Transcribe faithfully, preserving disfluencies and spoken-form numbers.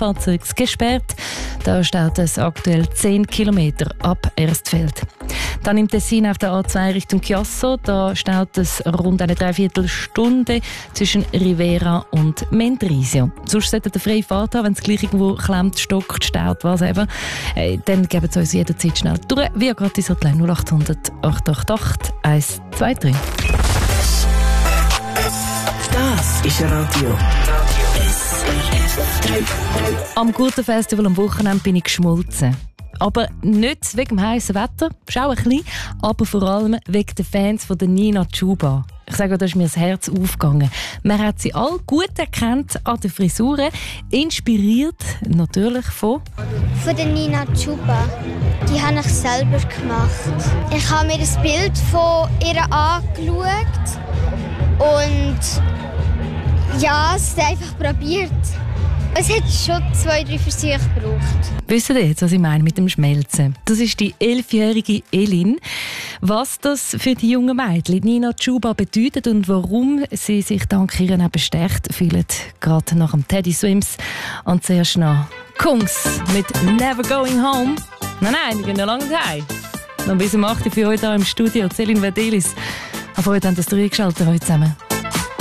Kraftfahrzeugs gesperrt. Da steht es aktuell zehn Kilometer ab Erstfeld. Dann im Tessin auf der A zwei Richtung Chiasso. Da steht es rund eine Dreiviertelstunde zwischen Rivera und Mendrisio. Sonst sollte der freie Fahrt haben, wenn es gleich irgendwo klemmt, stockt, staut, was eben. Äh, dann geben sie uns jederzeit schnell durch. Via gratis Hotline null acht hundert acht acht acht eins zwei drei. Das ist Radio. S R F drei. Am Gurtenfestival am Wochenende bin ich geschmolzen. Aber nicht wegen dem heißen Wetter, schau ein bisschen, aber vor allem wegen den Fans von der Nina Chuba. Ich sage, da ist mir das Herz aufgegangen. Man hat sie alle gut erkannt an den Frisuren, inspiriert natürlich von... Von der Nina Chuba. Die habe ich selber gemacht. Ich habe mir das Bild von ihr angeschaut und ja, es einfach probiert. Es hat schon zwei, drei Versuche gebraucht. Wisst ihr jetzt, was ich meine mit dem Schmelzen? Das ist die elfjährige Elin. Was das für die jungen Mädchen Nina Chuba bedeutet und warum sie sich dank ihr eben stärkt fühlen, gerade nach dem Teddy Swims. Und zuerst noch Kungs mit «Never Going Home». Nein, nein, die gehen noch lange heim. Noch bis um acht Uhr für euch hier im Studio. Céline Verdelis. Auf euch haben das drei geschaltet heute zusammen.